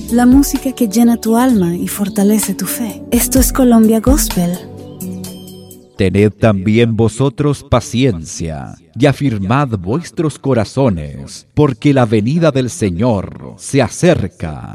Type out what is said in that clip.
la música que llena tu alma y fortalece tu fe. Esto es Colombia Gospel. Tened también vosotros paciencia, y afirmad vuestros corazones, porque la venida del Señor se acerca.